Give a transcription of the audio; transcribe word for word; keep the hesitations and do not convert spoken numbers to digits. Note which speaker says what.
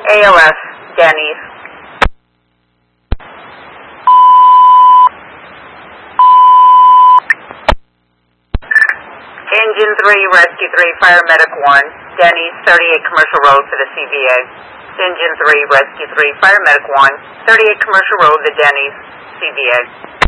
Speaker 1: A L S, Denny's. Engine three, Rescue three, Fire Medic one, Denny's, thirty-eight Commercial Road for the C V A. Engine three, Rescue three, Fire Medic one, thirty-eight Commercial Road, the Denny's, C V A.